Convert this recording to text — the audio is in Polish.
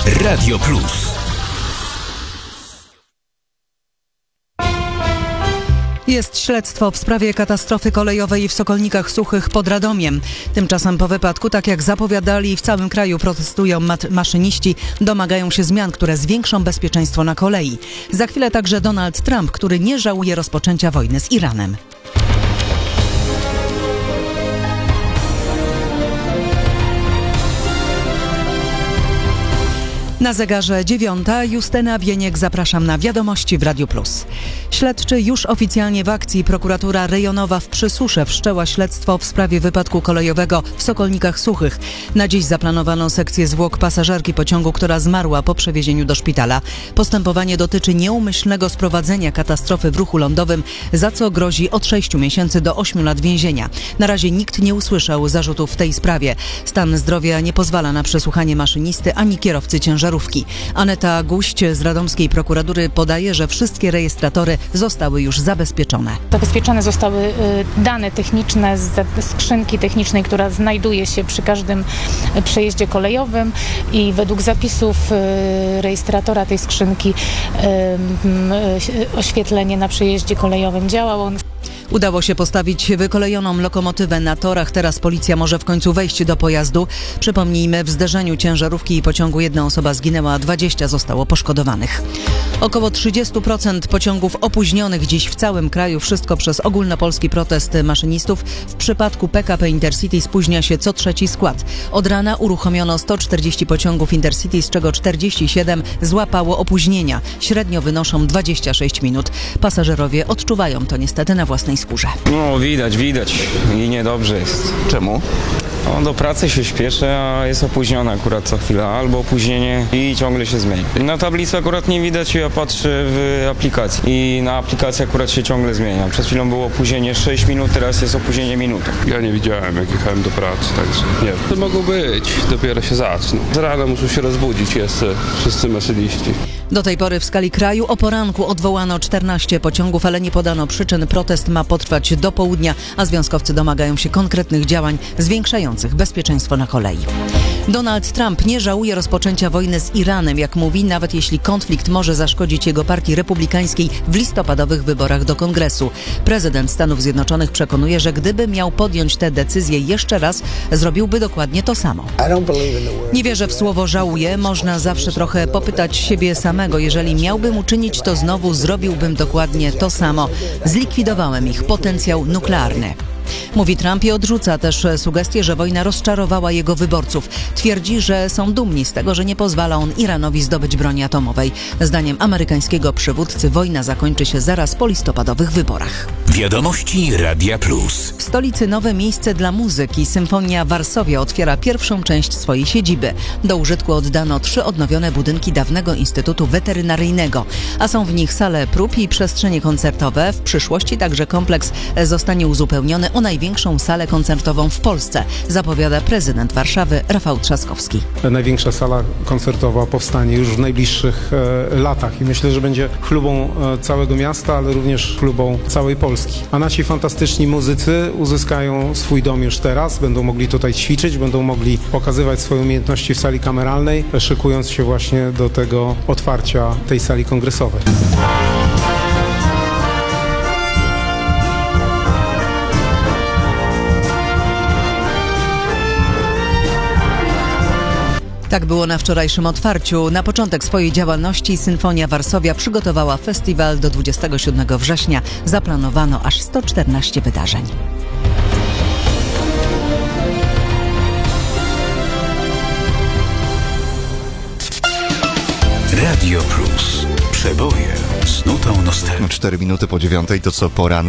Radio Plus. Jest śledztwo w sprawie katastrofy kolejowej w Sokolnikach Suchych pod Radomiem. Tymczasem po wypadku, tak jak zapowiadali, w całym kraju protestują maszyniści, domagają się zmian, które zwiększą bezpieczeństwo na kolei. Za chwilę także Donald Trump, który nie żałuje rozpoczęcia wojny z Iranem. Na zegarze 9:00, Justyna Bieniek, zapraszam na Wiadomości w Radiu Plus. Śledczy już oficjalnie w akcji. Prokuratura rejonowa w Przysusze wszczęła śledztwo w sprawie wypadku kolejowego w Sokolnikach Suchych. Na dziś zaplanowano sekcję zwłok pasażerki pociągu, która zmarła po przewiezieniu do szpitala. Postępowanie dotyczy nieumyślnego sprowadzenia katastrofy w ruchu lądowym, za co grozi od 6 miesięcy do 8 lat więzienia. Na razie nikt nie usłyszał zarzutów w tej sprawie. Stan zdrowia nie pozwala na przesłuchanie maszynisty ani kierowcy ciężarówki. Aneta Guść z radomskiej prokuratury podaje, że wszystkie rejestratory zostały już zabezpieczone. Zabezpieczone zostały dane techniczne z skrzynki technicznej, która znajduje się przy każdym przejeździe kolejowym i według zapisów rejestratora tej skrzynki oświetlenie na przejeździe kolejowym działało. Udało się postawić wykolejoną lokomotywę na torach. Teraz policja może w końcu wejść do pojazdu. Przypomnijmy, w zderzeniu ciężarówki i pociągu 1 osoba zginęła, a 20 zostało poszkodowanych. Około 30% pociągów opóźnionych dziś w całym kraju. Wszystko przez ogólnopolski protest maszynistów. W przypadku PKP Intercity spóźnia się co trzeci skład. Od rana uruchomiono 140 pociągów Intercity, z czego 47 złapało opóźnienia. Średnio wynoszą 26 minut. Pasażerowie odczuwają to niestety na własnej skórze. No widać i niedobrze jest. Czemu? No, do pracy się śpieszy, a jest opóźniona akurat co chwilę, albo opóźnienie i ciągle się zmienia. Na tablicy akurat nie widać, ja patrzę w aplikacji i na aplikacji akurat się ciągle zmienia. Przed chwilą było opóźnienie 6 minut, teraz jest opóźnienie minutę. Ja nie widziałem, jak jechałem do pracy, także nie wiem. To mogło być, dopiero się zacznie. Z rana muszą się rozbudzić jeszcze wszyscy maszyniści. Do tej pory w skali kraju o poranku odwołano 14 pociągów, ale nie podano przyczyn. Protest ma potrwać do południa, a związkowcy domagają się konkretnych działań zwiększających bezpieczeństwo na kolei. Donald Trump nie żałuje rozpoczęcia wojny z Iranem, jak mówi, nawet jeśli konflikt może zaszkodzić jego partii republikańskiej w listopadowych wyborach do Kongresu. Prezydent Stanów Zjednoczonych przekonuje, że gdyby miał podjąć tę decyzję jeszcze raz, zrobiłby dokładnie to samo. Nie wierzę w słowo żałuję, można zawsze trochę popytać siebie samego. Jeżeli miałbym uczynić to znowu, zrobiłbym dokładnie to samo. Zlikwidowałem ich potencjał nuklearny. Mówi Trump i odrzuca też sugestię, że wojna rozczarowała jego wyborców. Twierdzi, że są dumni z tego, że nie pozwala on Iranowi zdobyć broni atomowej. Zdaniem amerykańskiego przywódcy wojna zakończy się zaraz po listopadowych wyborach. Wiadomości Radia Plus. W stolicy nowe miejsce dla muzyki. Symfonia Warszawia otwiera pierwszą część swojej siedziby. Do użytku oddano 3 odnowione budynki dawnego Instytutu Weterynaryjnego, a są w nich sale prób i przestrzenie koncertowe. W przyszłości także kompleks zostanie uzupełniony o największą salę koncertową w Polsce, zapowiada prezydent Warszawy Rafał Trzaskowski. Największa sala koncertowa powstanie już w najbliższych latach i myślę, że będzie chlubą całego miasta, ale również chlubą całej Polski. A nasi fantastyczni muzycy uzyskają swój dom już teraz, będą mogli tutaj ćwiczyć, będą mogli pokazywać swoje umiejętności w sali kameralnej, szykując się właśnie do tego otwarcia tej sali kongresowej. Tak było na wczorajszym otwarciu. Na początek swojej działalności Symfonia Warszawia przygotowała festiwal. Do 27 września zaplanowano aż 114 wydarzeń. Radio Plus. Przeboje z nutą nostalgii. 4 minuty po 9:00 to co pora.